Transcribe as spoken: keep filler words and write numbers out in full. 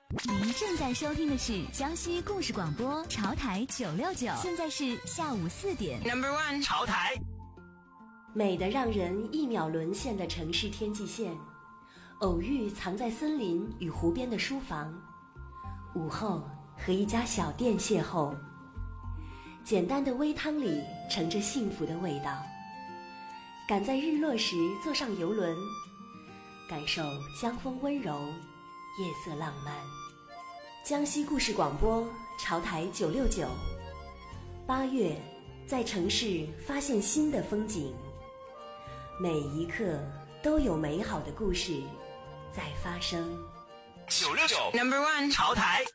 您正在收听的是江西故事广播潮台九六九，现在是下午四点。 Number one， 潮台。 美得让人一秒沦陷的城市天际线，偶遇藏在森林与湖边的书房，午后和一家小店邂逅，简单的微汤里盛着幸福的味道。赶在日落时坐上游轮，感受江风温柔，夜色浪漫。江西故事广播潮台九六九，八月在城市发现新的风景，每一刻都有美好的故事在发生。 九六九 Number one 潮台。